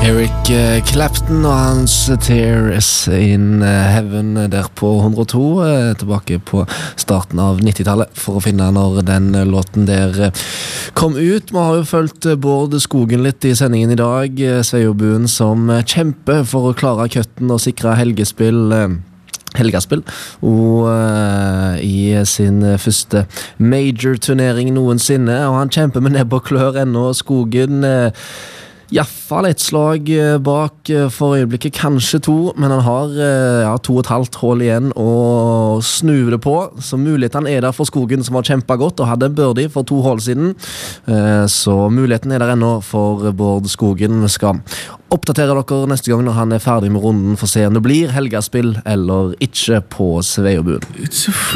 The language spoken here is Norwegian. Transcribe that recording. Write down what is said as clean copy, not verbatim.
Eric Clapton og hans Tears in Heaven der på 102, tilbake på starten av 90-tallet for å finne når den låten der kom ut. Vi har jo følt Bård Skogen litt i sendingen i dag, Sveio-buen som kjemper for å klare køtten og sikre helgespill og i sin første major-turnering noensinne, og han kjemper med nebb og klør ennå. Skogen i hvert fall et slag bak for øyeblikket, kanskje to, men han har 2,5 hål igjen å snu det på, så muligheten er der for Skogen som har kjempet godt og hadde en birdie for 2 hål siden, så muligheten er der ennå for Bård Skogen. Vi skal oppdatere dere neste gang når han er ferdig med runden for å se om det blir helgespill eller ikke på Sveio-buen.